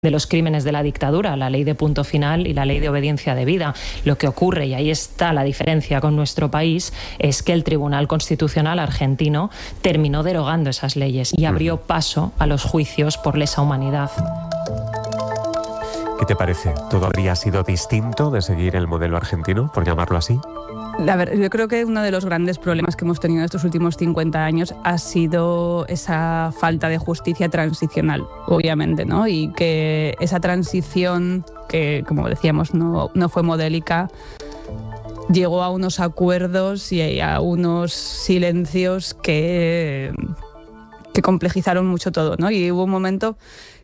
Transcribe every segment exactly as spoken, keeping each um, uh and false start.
de los crímenes de la dictadura, la ley de punto final y la ley de obediencia debida. Lo que ocurre, y ahí está la diferencia con nuestro país, es que el Tribunal Constitucional argentino terminó derogando esas leyes y abrió paso a los juicios por lesa humanidad. ¿Qué te parece? ¿Todo habría sido distinto de seguir el modelo argentino, por llamarlo así? La verdad, yo creo que uno de los grandes problemas que hemos tenido en estos últimos cincuenta años ha sido esa falta de justicia transicional, obviamente, ¿no? Y que esa transición, que como decíamos no, no fue modélica, llegó a unos acuerdos y a unos silencios que, que complejizaron mucho todo, ¿no? Y hubo un momento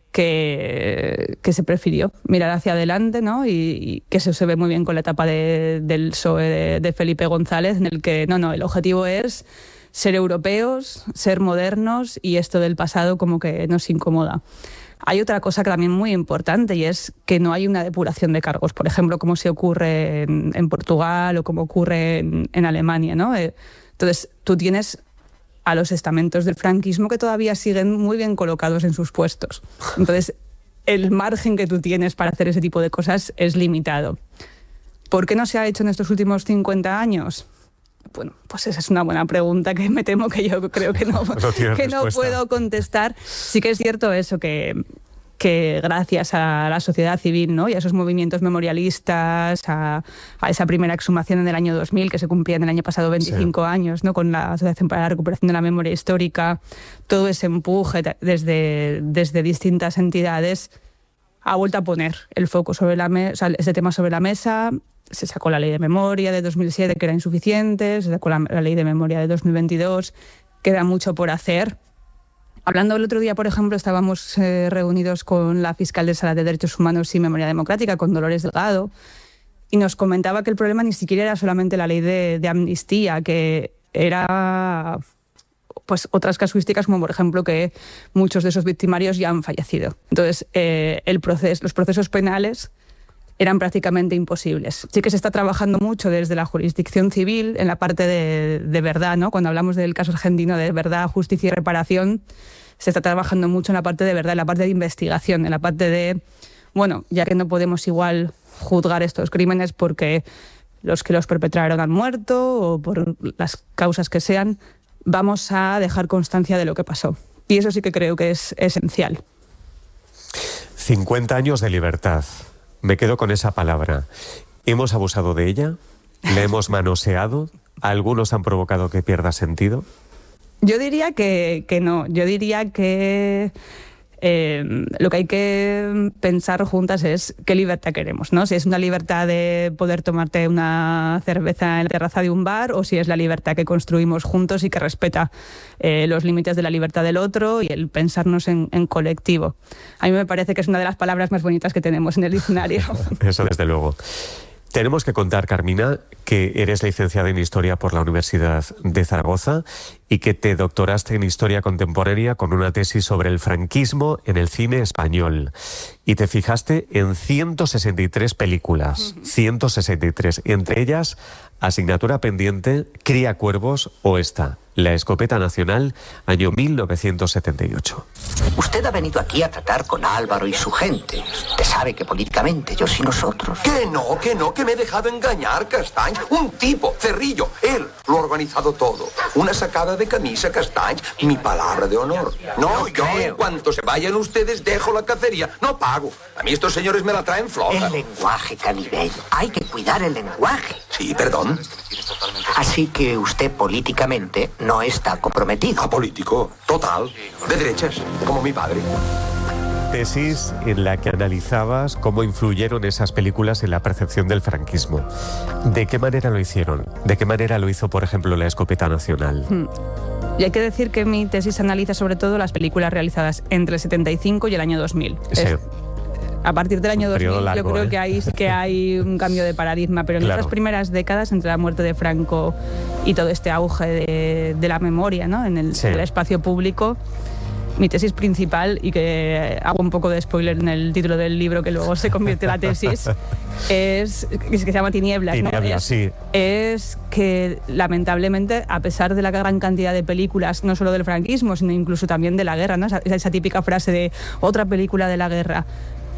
Que, que se prefirió mirar hacia adelante, ¿no? Y, y que eso se ve muy bien con la etapa de, del P S O E de, de Felipe González, en el que no, no, el objetivo es ser europeos, ser modernos, y esto del pasado como que nos incomoda. Hay otra cosa que también muy importante, y es que no hay una depuración de cargos, por ejemplo, como se ocurre en, en Portugal o como ocurre en, en Alemania, ¿no? Entonces, tú tienes a los estamentos del franquismo que todavía siguen muy bien colocados en sus puestos. Entonces, el margen que tú tienes para hacer ese tipo de cosas es limitado. ¿Por qué no se ha hecho en estos últimos cincuenta años? Bueno, pues esa es una buena pregunta que me temo que yo creo que no, no que no puedo contestar. Sí que es cierto eso, que, que gracias a la sociedad civil, ¿no? Y a esos movimientos memorialistas, a, a esa primera exhumación en el año dos mil, que se cumplía en el año pasado veinticinco sí. años, ¿no? Con la Asociación para la Recuperación de la Memoria Histórica, todo ese empuje desde, desde distintas entidades ha vuelto a poner el foco sobre la mesa, o sea, ese tema sobre la mesa. Se sacó la ley de memoria de dos mil siete, que era insuficiente, se sacó la, la ley de memoria de dos mil veintidós, queda mucho por hacer. Hablando el otro día, por ejemplo, estábamos eh, reunidos con la fiscal de Sala de Derechos Humanos y Memoria Democrática, con Dolores Delgado, y nos comentaba que el problema ni siquiera era solamente la ley de, de amnistía, que era pues otras casuísticas, como por ejemplo que muchos de esos victimarios ya han fallecido. Entonces, eh, el proceso, los procesos penales eran prácticamente imposibles. Sí que se está trabajando mucho desde la jurisdicción civil en la parte de, de verdad, ¿no? Cuando hablamos del caso argentino de verdad, justicia y reparación, se está trabajando mucho en la parte de verdad, en la parte de investigación, en la parte de, bueno, ya que no podemos igual juzgar estos crímenes porque los que los perpetraron han muerto o por las causas que sean, vamos a dejar constancia de lo que pasó. Y eso sí que creo que es esencial. cincuenta años de libertad. Me quedo con esa palabra. ¿Hemos abusado de ella? ¿La hemos manoseado? ¿Algunos han provocado que pierda sentido? Yo diría que, que no. Yo diría que eh, lo que hay que pensar juntas es qué libertad queremos, ¿no? Si es una libertad de poder tomarte una cerveza en la terraza de un bar, o si es la libertad que construimos juntos y que respeta eh, los límites de la libertad del otro y el pensarnos en, en colectivo. A mí me parece que es una de las palabras más bonitas que tenemos en el diccionario. Eso desde luego. Tenemos que contar, Carmina, que eres licenciada en Historia por la Universidad de Zaragoza y que te doctoraste en Historia Contemporánea con una tesis sobre el franquismo en el cine español. Y te fijaste en ciento sesenta y tres películas, ciento sesenta y tres, entre ellas Asignatura Pendiente, Cría Cuervos o esta, La Escopeta Nacional, año mil novecientos setenta y ocho. Usted ha venido aquí a tratar con Álvaro y su gente. Usted sabe que políticamente ellos y nosotros... Que no, que no, que me he dejado engañar, Castañ. Un tipo, Cerrillo, él lo ha organizado todo. Una sacada de camisa, Castañ, mi palabra de honor. No, yo en cuanto se vayan ustedes dejo la cacería. No pago. A mí estos señores me la traen floja. El lenguaje, Canibello. Hay que cuidar el lenguaje. Sí, perdón. Así que usted políticamente no está comprometido. A político, total, de derechas, como mi padre. Tesis en la que analizabas cómo influyeron esas películas en la percepción del franquismo. ¿De qué manera lo hicieron? ¿De qué manera lo hizo, por ejemplo, La Escopeta Nacional? Hmm. Y hay que decir que mi tesis analiza sobre todo las películas realizadas entre el setenta y cinco y el año dos mil. Sí. Es, a partir del año dos mil largo, yo creo ¿eh? que, hay, que hay un cambio de paradigma, pero en claro. estas primeras décadas, entre la muerte de Franco y todo este auge de, de la memoria, ¿no? en, el, sí. en el espacio público, mi tesis principal, y que hago un poco de spoiler en el título del libro que luego se convierte en la tesis, es que se llama Tinieblas, Tinieblas, ¿no? Es, sí. es que lamentablemente, a pesar de la gran cantidad de películas, no solo del franquismo, sino incluso también de la guerra, ¿no? esa, esa típica frase de otra película de la guerra,